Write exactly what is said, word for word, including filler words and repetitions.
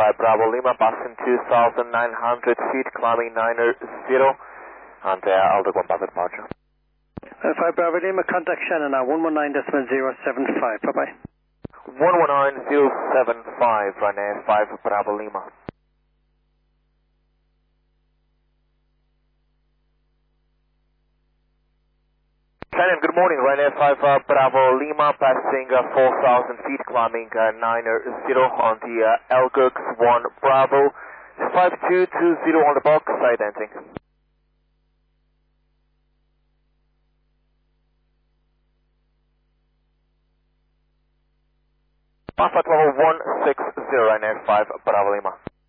five Bravo Lima, passing two thousand nine hundred feet, climbing niner zero, and uh, I'll do one back departure. Uh, five Bravo Lima, contact Shannon now, one one nine decimal zero seven five, bye-bye. one one nine zero seven five, Ryanair five Bravo Lima. Shannon, good morning, Ryanair five uh, Bravo Lima, passing uh, four thousand feet, climbing uh, niner zero on the uh, L G U X one Bravo, five two two zero on the box, side ending. Alpha level one six zero, Ryanair five Bravo Lima.